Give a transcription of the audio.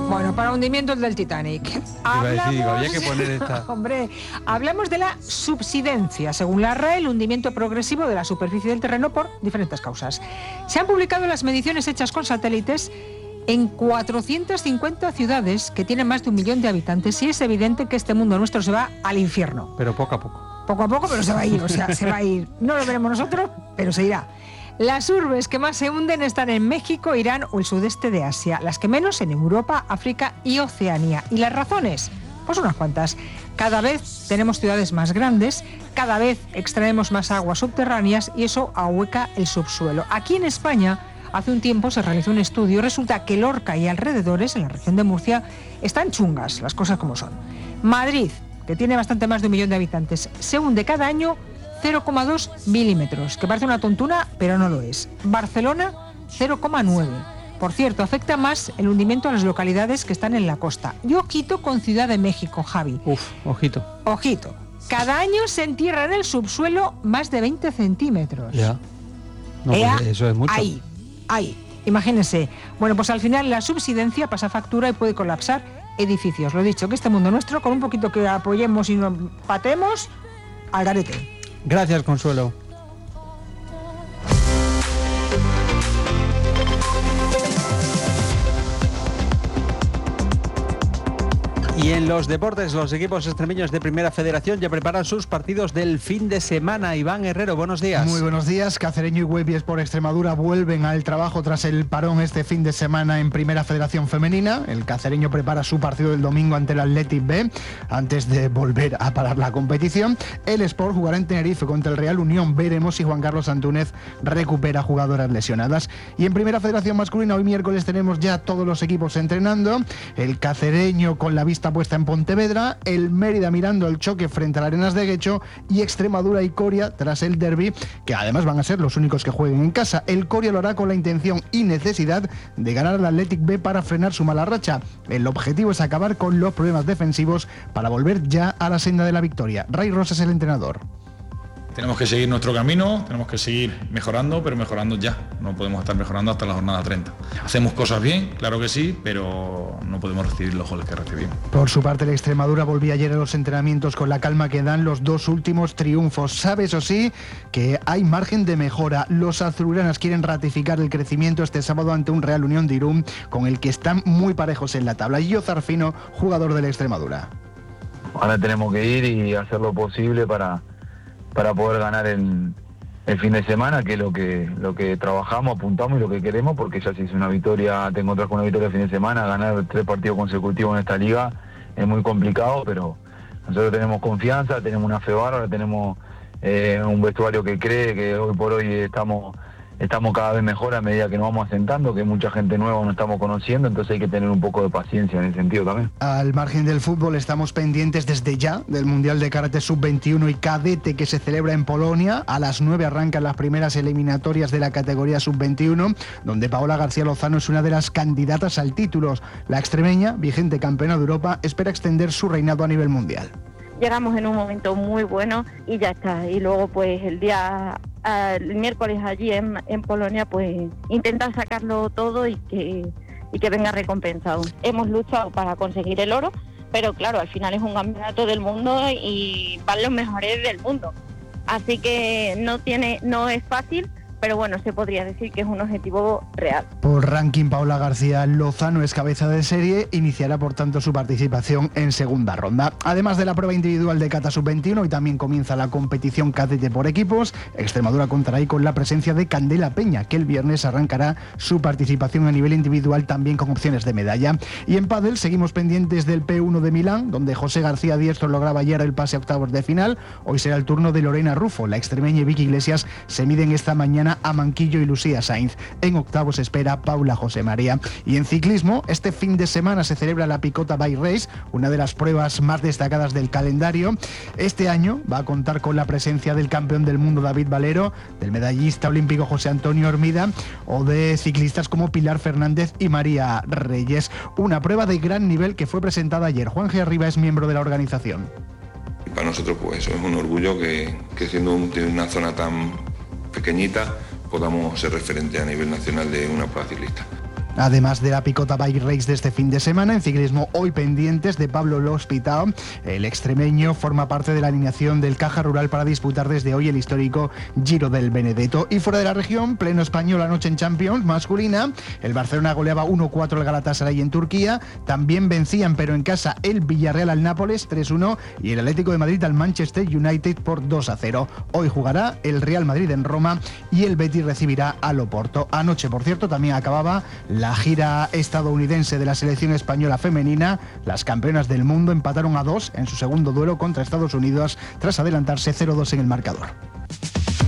Bueno, para hundimientos del Titanic. Había que poner esta. Hombre, hablamos de la subsidencia. Según la RAE, el hundimiento progresivo de la superficie del terreno por diferentes causas. Se han publicado las mediciones hechas con satélites en 450 ciudades que tienen más de 1 millón de habitantes y es evidente que este mundo nuestro se va al infierno. Pero poco a poco. Poco a poco, pero se va a ir, o sea, se va a ir. No lo veremos nosotros, pero se irá. Las urbes que más se hunden están en México, Irán o el sudeste de Asia. Las que menos en Europa, África y Oceanía. ¿Y las razones? Pues unas cuantas. Cada vez tenemos ciudades más grandes, cada vez extraemos más aguas subterráneas y eso ahueca el subsuelo. Aquí en España, hace un tiempo se realizó un estudio y resulta que Lorca y alrededores, en la región de Murcia, están chungas, las cosas como son. Madrid, que tiene bastante más de 1 millón de habitantes, se hunde cada año 0,2 milímetros, que parece una tontuna, pero no lo es. Barcelona, 0,9. Por cierto, afecta más el hundimiento a las localidades que están en la costa. Y ojito con Ciudad de México, Javi. Ojito. Ojito. Cada año se entierra en el subsuelo más de 20 centímetros. Ya. No, pues eso es mucho. Ahí. Imagínense. Bueno, pues al final la subsidencia pasa factura y puede colapsar edificios. Lo dicho, que este mundo nuestro, con un poquito que apoyemos y nos patemos, al garete. Gracias, Consuelo. Y en los deportes, los equipos extremeños de Primera Federación ya preparan sus partidos del fin de semana. Iván Herrero, buenos días. Muy buenos días. Cacereño y Güepies por Extremadura vuelven al trabajo tras el parón este fin de semana en Primera Federación Femenina. El cacereño prepara su partido del domingo ante el Athletic B antes de volver a parar la competición. El Sport jugará en Tenerife contra el Real Unión. Veremos si Juan Carlos Antúnez recupera jugadoras lesionadas. Y en Primera Federación Masculina, hoy miércoles tenemos ya todos los equipos entrenando. El cacereño con la vista puesta en Pontevedra, el Mérida mirando el choque frente al Arenas de Guecho y Extremadura y Coria tras el derbi, que además van a ser los únicos que jueguen en casa. El Coria lo hará con la intención y necesidad de ganar al Athletic B para frenar su mala racha. El objetivo es acabar con los problemas defensivos para volver ya a la senda de la victoria. Ray Rosa es el entrenador. Tenemos que seguir nuestro camino, tenemos que seguir mejorando, pero mejorando ya. No podemos estar mejorando hasta la jornada 30. Hacemos cosas bien, claro que sí, pero no podemos recibir los goles que recibimos. Por su parte, el Extremadura volvía ayer a los entrenamientos con la calma que dan los 2 últimos triunfos. Sabe, eso sí, que hay margen de mejora. Los azulgranas quieren ratificar el crecimiento este sábado ante un Real Unión de Irún, con el que están muy parejos en la tabla. Gio Zarfino, jugador del Extremadura. Ahora tenemos que ir y hacer lo posible para poder ganar el fin de semana, que es lo que trabajamos, apuntamos y lo que queremos, porque ya se hizo una victoria, te encontrás con una victoria el fin de semana, ganar 3 partidos consecutivos en esta liga es muy complicado, pero nosotros tenemos confianza, tenemos una fe bárbara, tenemos un vestuario que cree que hoy por hoy estamos cada vez mejor a medida que nos vamos asentando, que mucha gente nueva nos estamos conociendo, entonces hay que tener un poco de paciencia en ese sentido también. Al margen del fútbol estamos pendientes desde ya del Mundial de Karate Sub-21 y Cadete que se celebra en Polonia. A las 9 arrancan las primeras eliminatorias de la categoría Sub-21, donde Paola García Lozano es una de las candidatas al título. La extremeña, vigente campeona de Europa, espera extender su reinado a nivel mundial. Llegamos en un momento muy bueno y ya está. Y luego pues el miércoles allí en Polonia pues intentar sacarlo todo y que venga recompensado. Hemos luchado para conseguir el oro, pero claro, al final es un campeonato del mundo y van los mejores del mundo. Así que no es fácil, pero bueno, se podría decir que es un objetivo real. Por ranking, Paola García Lozano es cabeza de serie, iniciará por tanto su participación en segunda ronda. Además de la prueba individual de Kata Sub-21, y también comienza la competición cadete por equipos, Extremadura contará ahí con la presencia de Candela Peña, que el viernes arrancará su participación a nivel individual también con opciones de medalla. Y en pádel seguimos pendientes del P1 de Milán, donde José García Diestro lograba ayer el pase a octavos de final. Hoy será el turno de Lorena Rufo. La extremeña y Vicky Iglesias se miden esta mañana a Manquillo y Lucía Sainz. En octavos espera Paula José María. Y en ciclismo, este fin de semana se celebra la Picota Bike Race, una de las pruebas más destacadas del calendario. Este año va a contar con la presencia del campeón del mundo David Valero, del medallista olímpico José Antonio Hermida o de ciclistas como Pilar Fernández y María Reyes. Una prueba de gran nivel que fue presentada ayer. Juan G. Arriba es miembro de la organización. Para nosotros pues eso es un orgullo que siendo de una zona tan pequeñita podamos ser referente a nivel nacional de una prueba ciclista. Además de la Picota Bike Race de este fin de semana, en ciclismo hoy pendientes de Pablo L'Hospital. El extremeño forma parte de la alineación del Caja Rural para disputar desde hoy el histórico Giro del Benedetto. Y fuera de la región, pleno español anoche en Champions masculina. El Barcelona goleaba 1-4 al Galatasaray en Turquía. También vencían, pero en casa, el Villarreal al Nápoles 3-1 y el Atlético de Madrid al Manchester United por 2-0. Hoy jugará el Real Madrid en Roma y el Betis recibirá al Oporto. Anoche, por cierto, también acababa la gira estadounidense de la selección española femenina. Las campeonas del mundo empataron a 2 en su segundo duelo contra Estados Unidos tras adelantarse 0-2 en el marcador.